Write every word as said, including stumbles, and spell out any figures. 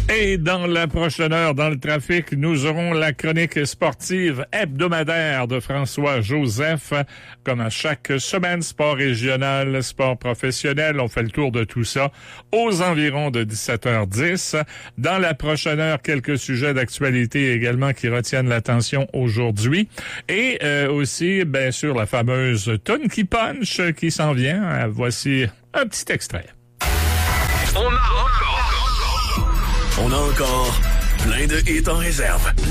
Et dans la prochaine heure, dans le trafic, nous aurons la chronique sportive hebdomadaire de François Joseph. Comme à chaque semaine, sport régional, sport professionnel, on fait le tour de tout ça aux environs de dix-sept heures dix. Dans la prochaine heure, quelques sujets d'actualité également qui retiennent l'attention aujourd'hui. Et euh, aussi, bien sûr, la fameuse toune qui punch qui s'en vient. Voici un petit extrait. On a encore... On a encore plein de hits en réserve.